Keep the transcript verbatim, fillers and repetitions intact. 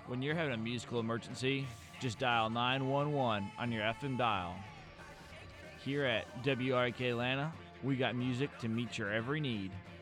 When you're having a musical emergency, just dial nine one one on your F M dial. Here at W R K Atlanta, we got music to meet your every need.